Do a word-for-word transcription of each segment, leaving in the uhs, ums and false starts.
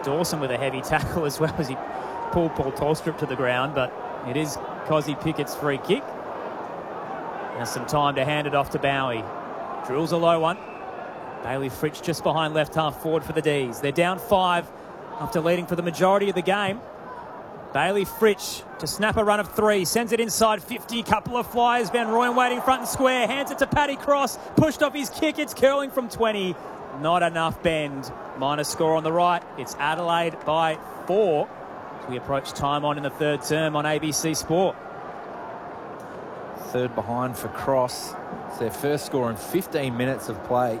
Dawson with a heavy tackle as well as he pulled Paul Tolstrup to the ground, but it is Kozzy Pickett's free kick. Has some time to hand it off to Bowie. Drills a low one. Bailey Fritsch just behind left half forward for the D's. They're down five after leading for the majority of the game. Bailey Fritsch to snap a run of three, sends it inside fifty, couple of flyers. Van Rooyen waiting front and square, hands it to Paddy Cross, pushed off his kick, it's curling from twenty. Not enough bend. Minus score on the right. It's Adelaide by four as we approach time on in the third term on A B C Sport. Third behind for Cross. It's their first score in fifteen minutes of play.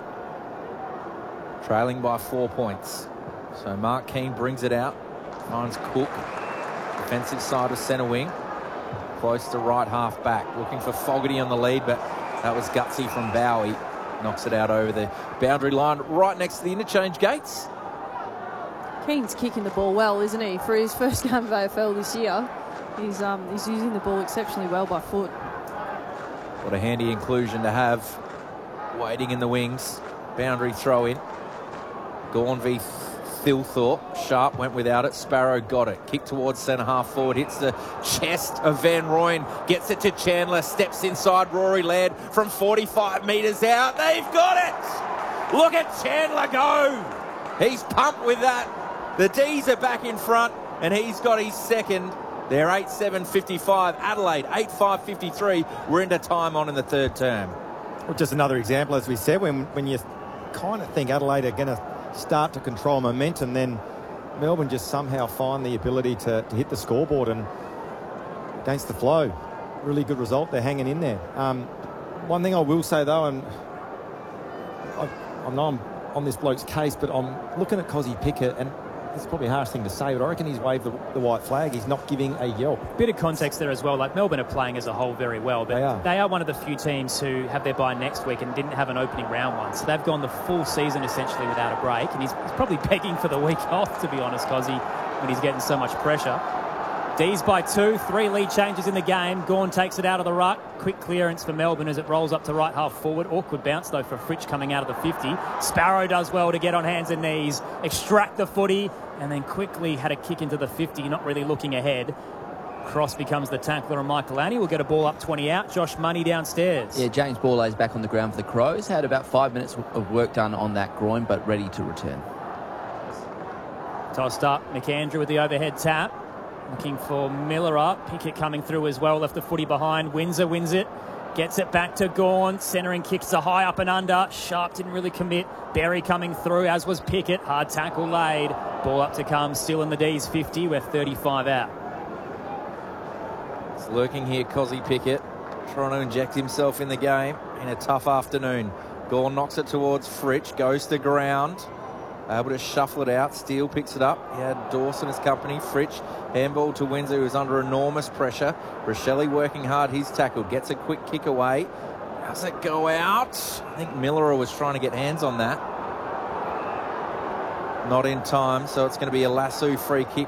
Trailing by four points. So Mark Keane brings it out. Finds Cook. Defensive side of centre wing. Close to right half back. Looking for Fogarty on the lead, but that was gutsy from Bowie. Knocks it out over the boundary line right next to the interchange gates. Keane's kicking the ball well, isn't he? For his first game of A F L this year, he's, um, he's using the ball exceptionally well by foot. What a handy inclusion to have. Waiting in the wings. Boundary throw in. Gawn v Thilthorpe. Sharp went without it. Sparrow got it. Kick towards centre half forward. Hits the chest of Van Rooyen. Gets it to Chandler. Steps inside Rory Laird from forty-five metres out. They've got it! Look at Chandler go! He's pumped with that. The D's are back in front and he's got his second. They're eight seven fifty-five. Adelaide eight five fifty-three. We're into time on in the third term. Well, just another example, as we said, when, when you kind of think Adelaide are going to start to control momentum, then Melbourne just somehow find the ability to, to hit the scoreboard and against the flow. Really good result. They're hanging in there. Um, one thing I will say, though, and I, I know I'm on this bloke's case, but I'm looking at Kozzy Pickett, and it's probably a harsh thing to say, but I reckon he's waved the, the white flag. He's not giving a yelp. Bit of context there as well. Like, Melbourne are playing as a whole very well, but they are. they are one of the few teams who have their bye next week and didn't have an opening round one. So they've gone the full season essentially without a break, and he's, he's probably begging for the week off, to be honest, Kozzy, when he's getting so much pressure. D's by two, three lead changes in the game. Gawn takes it out of the ruck. Quick clearance for Melbourne as it rolls up to right half forward. Awkward bounce, though, for Fritsch coming out of the fifty. Sparrow does well to get on hands and knees, extract the footy, and then quickly had a kick into the fifty, not really looking ahead. Cross becomes the tackler, and Michael Annie will get a ball up twenty out. Josh Money downstairs. Yeah, James Borlase back on the ground for the Crows. Had about five minutes of work done on that groin, but ready to return. Tossed up. McAndrew with the overhead tap. Looking for Miller up. Pickett coming through as well. Left the footy behind. Windsor wins it. Gets it back to Gawn. Centering kicks are high up and under. Sharp didn't really commit. Berry coming through, as was Pickett. Hard tackle laid. Ball up to come. Still in the D's fifty. We're thirty-five out. It's lurking here, Kozzy Pickett. Trying to inject himself in the game in a tough afternoon. Gawn knocks it towards Fritsch. Goes to ground. Able to shuffle it out. Steele picks it up. He had Dawson as company. Fritsch, handball to Windsor, who's under enormous pressure. Rochelle working hard. He's tackled. Gets a quick kick away. Does it go out? I think Miller was trying to get hands on that. Not in time, so it's going to be a Lasso free kick.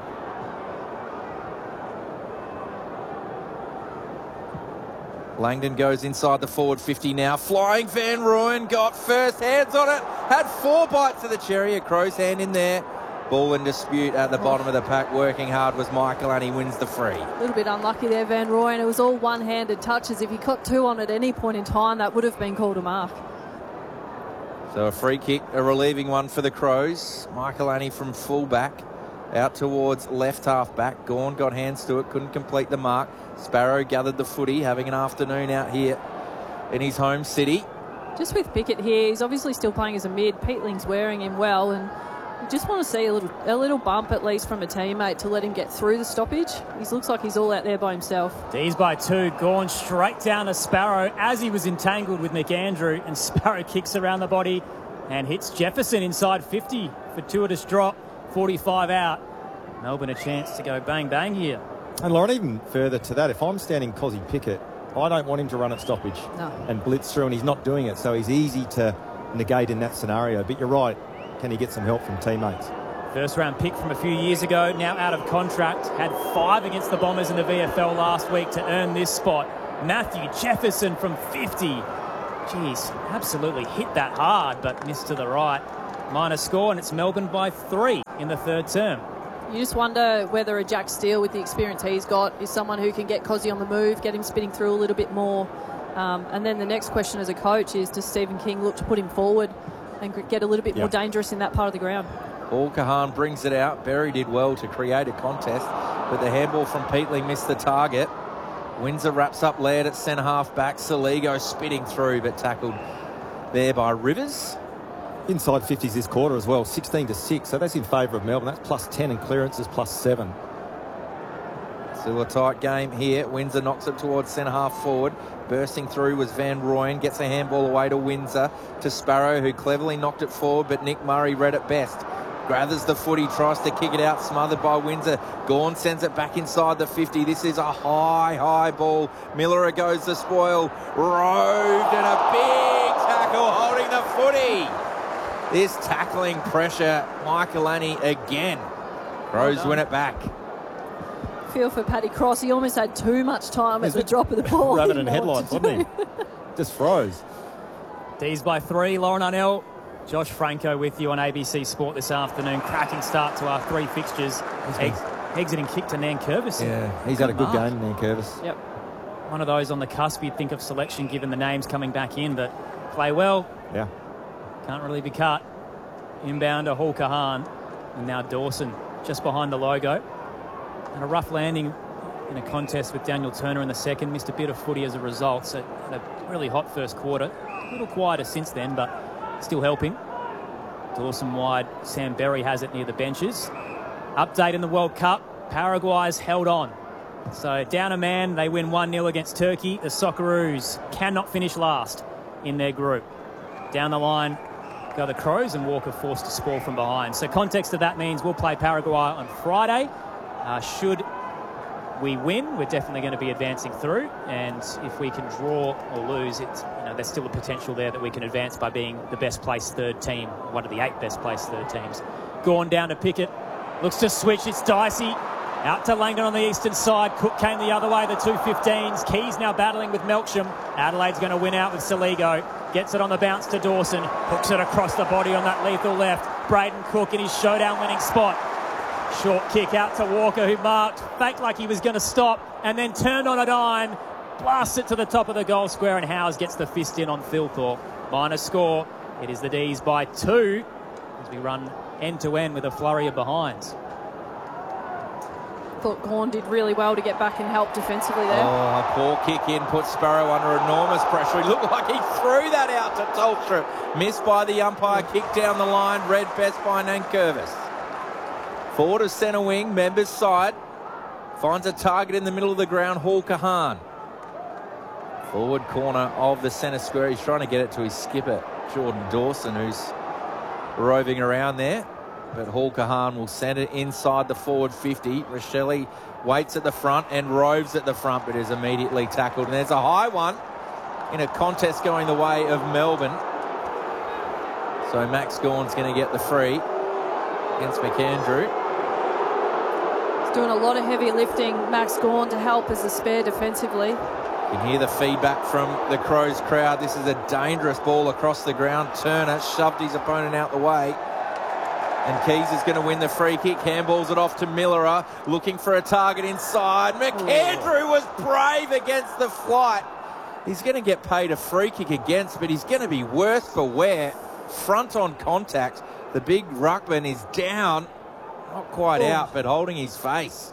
Langdon goes inside the forward fifty now. Flying Van Rooyen got first hands on it. Had four bites of the cherry. A crow's hand in there. Ball in dispute at the bottom of the pack. Working hard was Michael, and he wins the free. A little bit unlucky there, Van Rooyen. It was all one-handed touches. If he got two on at any point in time, that would have been called a mark. So a free kick, a relieving one for the Crows. Michael Annie from full-back. Out towards left half-back. Gawn got hands to it, couldn't complete the mark. Sparrow gathered the footy, having an afternoon out here in his home city. Just with Pickett here, he's obviously still playing as a mid. Peatling's wearing him well, and you just want to see a little a little bump at least from a teammate to let him get through the stoppage. He looks like he's all out there by himself. D's by two. Gawn straight down to Sparrow as he was entangled with McAndrew, and Sparrow kicks around the body and hits Jefferson inside fifty. Fortuitous drop, forty-five out. Melbourne a chance to go bang bang here. And Lauren, even further to that, if I'm standing Kozzy Pickett, I don't want him to run at stoppage no. and blitz through, and he's not doing it, so he's easy to negate in that scenario. But you're right, can he get some help from teammates? First round pick from a few years ago, now out of contract. Had five against the Bombers in the V F L last week to earn this spot. Matthew Jefferson from fifty. Jeez, absolutely hit that hard, but missed to the right. Minor score, and it's Melbourne by three. in the third term. You just wonder whether a Jack Steele, with the experience he's got, is someone who can get Cozzy on the move, get him spinning through a little bit more. Um, and then the next question as a coach is, does Stephen King look to put him forward and get a little bit yep. more dangerous in that part of the ground? Paul Kahan brings it out. Berry did well to create a contest, but the handball from Peatling missed the target. Windsor wraps up Laird at centre half back. Saligo spitting through, but tackled there by Rivers. Inside fifties this quarter as well, sixteen to six. So that's in favour of Melbourne. That's plus ten and clearances plus seven. Still a tight game here. Windsor knocks it towards centre half forward. Bursting through was Van Rooyen. Gets a handball away to Windsor. To Sparrow, who cleverly knocked it forward, but Nick Murray read it best. Gathers the footy, tries to kick it out, smothered by Windsor. Gawn sends it back inside the fifty. This is a high, high ball. Miller goes the spoil. Roved and a big tackle holding the footy. This tackling pressure, Michael Annie again. Crows Well win it back. Feel for Paddy Cross. He almost had too much time at the drop of the ball. Rabbit He in didn't know what headlights, to wasn't he? do. Just froze. D's by three, Lauren Arnell. Josh Franco with you on A B C Sport this afternoon. Cracking start to our three fixtures. Ex- exiting kick to Nankervis. Yeah, he's had a good mark. game, Nankervis. Yep. One of those on the cusp you'd think of selection given the names coming back in, but play well. Yeah. Can't really be cut. Inbound to Hall Kahan. And now Dawson just behind the logo. And a rough landing in a contest with Daniel Turner in the second. Missed a bit of footy as a result. So had a really hot first quarter. A little quieter since then, but still helping. Dawson wide. Sam Berry has it near the benches. Update in the World Cup. Paraguay's held on. So down a man. They win one nil against Turkey. The Socceroos cannot finish last in their group. Down the line go the Crows, and Walker forced to spoil from behind. So context of that means we'll play Paraguay on Friday. Uh, should we win, we're definitely going to be advancing through, and if we can draw or lose, it's, you know, there's still a potential there that we can advance by being the best placed third team, one of the eight best placed third teams. Gone down to Pickett, looks to switch, it's Dicey. Out to Langdon on the eastern side. Cook came the other way, the two fifteens. Keys now battling with Melksham. Adelaide's going to win out with Saligo. Gets it on the bounce to Dawson. Hooks it across the body on that lethal left. Braden Cook in his showdown winning spot. Short kick out to Walker, who marked, faked like he was going to stop, and then turned on a dime. Blasts it to the top of the goal square, and Howes gets the fist in on Philthorpe. Minor score. It is the D's by two as we run end-to-end with a flurry of behinds. Thought Gawn did really well to get back and help defensively there. Oh, a poor kick in puts Sparrow under enormous pressure. He looked like he threw that out to Tolstrup. Missed by the umpire, kicked down the line, read best by Nankervis. Forward of centre wing, Members side. Finds a target in the middle of the ground, Hall Kahan. Forward corner of the centre square. He's trying to get it to his skipper, Jordan Dawson, who's roving around there. But Hall Kahan will send it inside the forward fifty. Rochelle waits at the front and roves at the front, but is immediately tackled. And there's a high one in a contest going the way of Melbourne. So Max Gawn's going to get the free against McAndrew. He's doing a lot of heavy lifting, Max Gawn, to help as a spare defensively. You can hear the feedback from the Crows crowd. This is a dangerous ball across the ground. Turner shoved his opponent out the way. And Keys is going to win the free kick. Handballs it off to Millerer, looking for a target inside. McAndrew was brave against the flight. He's going to get paid a free kick against, but he's going to be worse for wear. Front on contact. The big ruckman is down. Not quite Oh. out, but holding his face.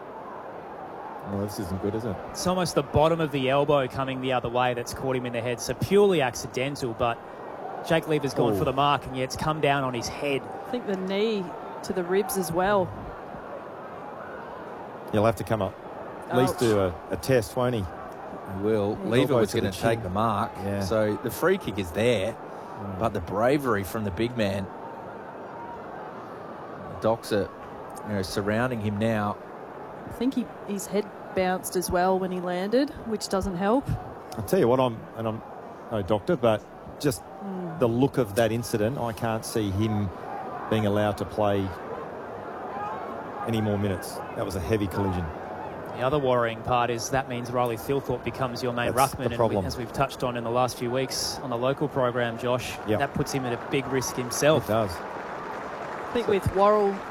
Well, this isn't good, is it? It's almost the bottom of the elbow coming the other way that's caught him in the head. So purely accidental, but Jake Lever's gone Oh. for the mark, and yeah, it's come down on his head. I think the knee to the ribs as well. He'll have to come up. At least Ouch. do a, a test, won't he? He will. He's Lever elbow was to going the to take chin. the mark. Yeah. So the free kick is there, but the bravery from the big man. The Docs are, you know, surrounding him now. I think he, his head bounced as well when he landed, which doesn't help. I'll tell you what, I'm, and I'm no doctor, but just Mm. the look of that incident, I can't see him being allowed to play any more minutes. That was a heavy collision. The other worrying part is that means Riley Philthorpe becomes your main That's ruckman, the problem. and we, as we've touched on in the last few weeks on the local program, Josh, Yep. that puts him at a big risk himself. It does. I think with Worrell